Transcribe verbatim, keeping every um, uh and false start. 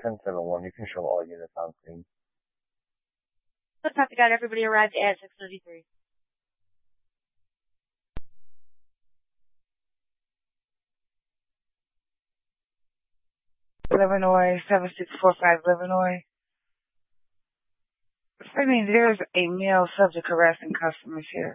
ten seven one. You can show all units on screen. Looks like we got everybody arrived at six thirty-three. Illinois, seven six four five, Illinois. I mean, there's a male subject harassing customers here.